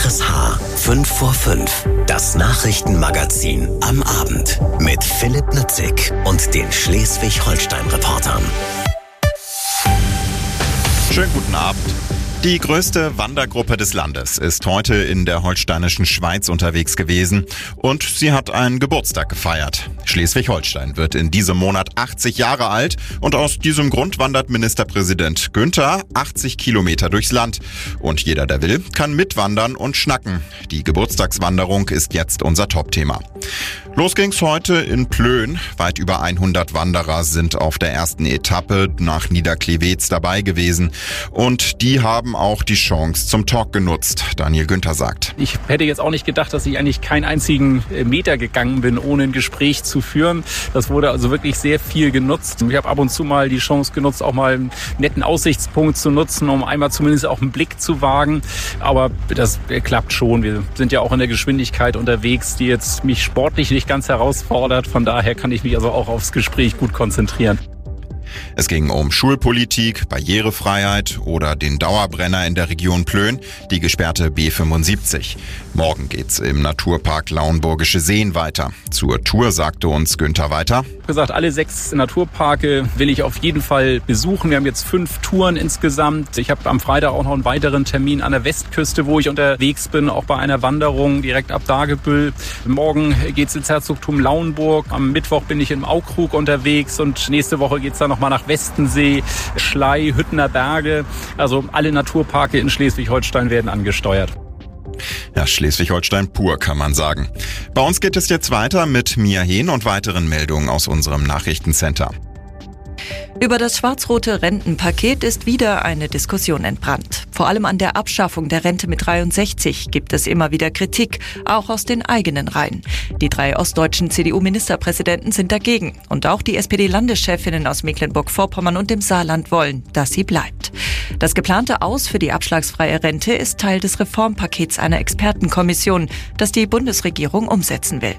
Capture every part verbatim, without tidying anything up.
R S H fünf vor fünf, das Nachrichtenmagazin am Abend mit Philipp Nützig und den Schleswig-Holstein-Reportern. Schönen guten Abend. Die größte Wandergruppe des Landes ist heute in der holsteinischen Schweiz unterwegs gewesen und sie hat einen Geburtstag gefeiert. Schleswig-Holstein wird in diesem Monat achtzig Jahre alt und aus diesem Grund wandert Ministerpräsident Günther achtzig Kilometer durchs Land. Und jeder, der will, kann mitwandern und schnacken. Die Geburtstagswanderung ist jetzt unser Topthema. Los ging's heute in Plön. Weit über hundert Wanderer sind auf der ersten Etappe nach Niederklewetz dabei gewesen. Und die haben auch die Chance zum Talk genutzt. Daniel Günther sagt: Ich hätte jetzt auch nicht gedacht, dass ich eigentlich keinen einzigen Meter gegangen bin, ohne ein Gespräch zu führen. Das wurde also wirklich sehr viel genutzt. Ich habe ab und zu mal die Chance genutzt, auch mal einen netten Aussichtspunkt zu nutzen, um einmal zumindest auch einen Blick zu wagen. Aber das klappt schon. Wir sind ja auch in der Geschwindigkeit unterwegs, die jetzt mich sportlich nicht ganz herausfordert. Von daher kann ich mich also auch aufs Gespräch gut konzentrieren. Es ging um Schulpolitik, Barrierefreiheit oder den Dauerbrenner in der Region Plön, die gesperrte B fünfundsiebzig. Morgen geht's im Naturpark Lauenburgische Seen weiter. Zur Tour sagte uns Günther weiter: Ich habe gesagt, alle sechs Naturparke will ich auf jeden Fall besuchen. Wir haben jetzt fünf Touren insgesamt. Ich habe am Freitag auch noch einen weiteren Termin an der Westküste, wo ich unterwegs bin, auch bei einer Wanderung direkt ab Dagebüll. Morgen geht's ins Herzogtum Lauenburg. Am Mittwoch bin ich im Aukrug unterwegs und nächste Woche geht's dann noch mal nach Westensee, Schlei, Hüttener Berge. Also alle Naturparke in Schleswig-Holstein werden angesteuert. Ja, Schleswig-Holstein pur, kann man sagen. Bei uns geht es jetzt weiter mit Mia Hehn und weiteren Meldungen aus unserem Nachrichtencenter. Über das schwarz-rote Rentenpaket ist wieder eine Diskussion entbrannt. Vor allem an der Abschaffung der Rente mit dreiundsechzig gibt es immer wieder Kritik, auch aus den eigenen Reihen. Die drei ostdeutschen C D U-Ministerpräsidenten sind dagegen. Und auch die S P D-Landeschefinnen aus Mecklenburg-Vorpommern und dem Saarland wollen, dass sie bleibt. Das geplante Aus für die abschlagsfreie Rente ist Teil des Reformpakets einer Expertenkommission, das die Bundesregierung umsetzen will.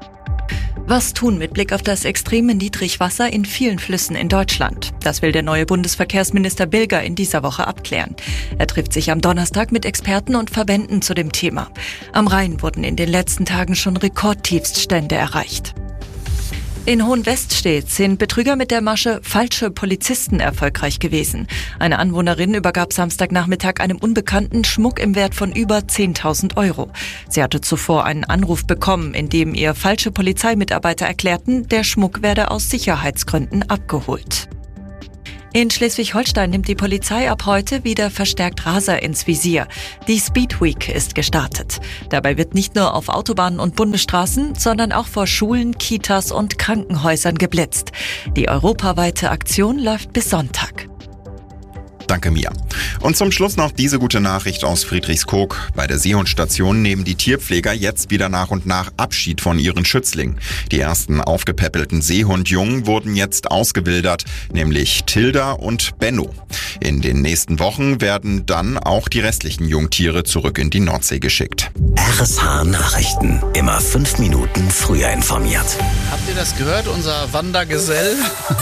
Was tun mit Blick auf das extreme Niedrigwasser in vielen Flüssen in Deutschland? Das will der neue Bundesverkehrsminister Bilger in dieser Woche abklären. Er trifft sich am Donnerstag mit Experten und Verbänden zu dem Thema. Am Rhein wurden in den letzten Tagen schon Rekordtiefststände erreicht. In Hohenweststedt sind Betrüger mit der Masche falsche Polizisten erfolgreich gewesen. Eine Anwohnerin übergab Samstagnachmittag einem Unbekannten Schmuck im Wert von über zehntausend Euro. Sie hatte zuvor einen Anruf bekommen, in dem ihr falsche Polizeimitarbeiter erklärten, der Schmuck werde aus Sicherheitsgründen abgeholt. In Schleswig-Holstein nimmt die Polizei ab heute wieder verstärkt Raser ins Visier. Die Speed Week ist gestartet. Dabei wird nicht nur auf Autobahnen und Bundesstraßen, sondern auch vor Schulen, Kitas und Krankenhäusern geblitzt. Die europaweite Aktion läuft bis Sonntag. Danke, Mia. Und zum Schluss noch diese gute Nachricht aus Friedrichskoog. Bei der Seehundstation nehmen die Tierpfleger jetzt wieder nach und nach Abschied von ihren Schützlingen. Die ersten aufgepäppelten Seehundjungen wurden jetzt ausgewildert, nämlich Tilda und Benno. In den nächsten Wochen werden dann auch die restlichen Jungtiere zurück in die Nordsee geschickt. R S H Nachrichten, immer fünf Minuten früher informiert. Habt ihr das gehört, unser Wandergesell?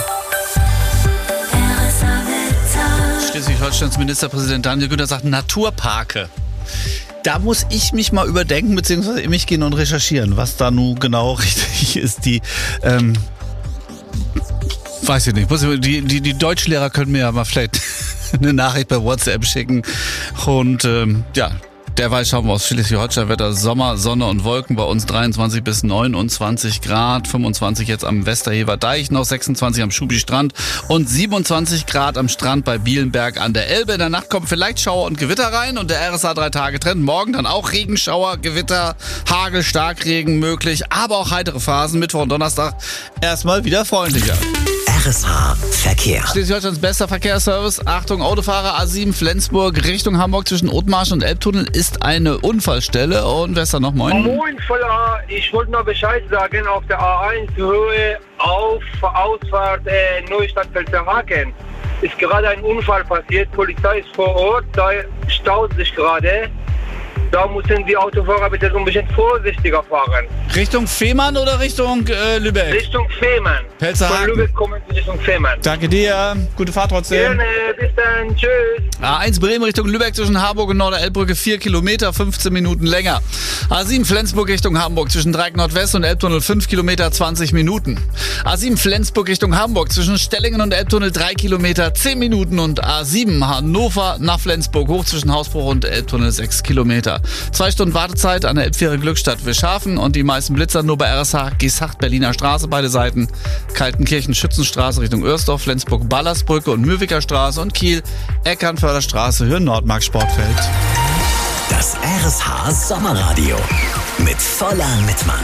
Schleswig-Holsteins Ministerpräsident Daniel Günther sagt Naturparke. Da muss ich mich mal überdenken, beziehungsweise in mich gehen und recherchieren, was da nun genau richtig ist. Die, ähm, weiß ich nicht, die, die, die Deutschlehrer können mir ja mal vielleicht eine Nachricht bei WhatsApp schicken. Und ähm, ja, derweil schauen wir aus Schleswig-Holstein-Wetter. Sommer, Sonne und Wolken, bei uns dreiundzwanzig bis neunundzwanzig Grad, fünfundzwanzig jetzt am Westerhever Deich, noch sechsundzwanzig am Schubi-Strand und siebenundzwanzig Grad am Strand bei Bielenberg an der Elbe. In der Nacht kommen vielleicht Schauer und Gewitter rein und der R S H drei Tage Trend. Morgen dann auch Regenschauer, Gewitter, Hagel, Starkregen möglich, aber auch heitere Phasen. Mittwoch und Donnerstag erstmal wieder freundlicher. R S H Verkehr. Schleswig-Holsteins bester Verkehrsservice. Achtung, Autofahrer, A sieben Flensburg Richtung Hamburg zwischen Othmarsch und Elbtunnel ist eine Unfallstelle. Und wer ist da noch? Moin. Moin, Voller. Ich wollte noch Bescheid sagen, auf der A eins Höhe auf Ausfahrt äh, Neustadt-Pfälzerhaken ist gerade ein Unfall passiert. Polizei ist vor Ort, da staut sich gerade. Da müssen die Autofahrer bitte so ein bisschen vorsichtiger fahren. Richtung Fehmarn oder Richtung äh, Lübeck? Richtung Fehmarn. Pelzerhaken. Von Lübeck kommen Sie Richtung Fehmarn. Danke dir. Gute Fahrt trotzdem. Gerne, bis dann. Tschüss. A eins Bremen Richtung Lübeck zwischen Harburg und Norder-Elbbrücke vier Kilometer, fünfzehn Minuten länger. A sieben Flensburg Richtung Hamburg zwischen Dreieck Nordwest und Elbtunnel fünf Kilometer, zwanzig Minuten. A sieben Flensburg Richtung Hamburg zwischen Stellingen und Elbtunnel drei Kilometer, zehn Minuten. Und A sieben Hannover nach Flensburg hoch zwischen Hausbruch und Elbtunnel sechs Kilometer. Zwei Stunden Wartezeit an der Elbfähre Glückstadt Wischhafen und die meisten Blitzer nur bei R S H Gesacht Berliner Straße, beide Seiten. Kaltenkirchen Schützenstraße Richtung Örsdorf, Flensburg Ballersbrücke und Mühlwicker Straße und Kiel Eckernförderstraße, Höhen Nordmark Sportfeld. Das R S H Sommerradio mit voller Mitmann.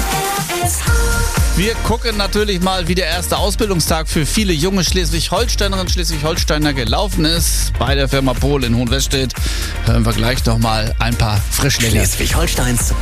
Wir gucken natürlich mal, wie der erste Ausbildungstag für viele junge Schleswig-Holsteinerinnen und Schleswig-Holsteiner gelaufen ist. Bei der Firma Pohl in Hohenwestedt hören wir gleich noch mal ein paar Frischlinge. Schleswig-Holsteins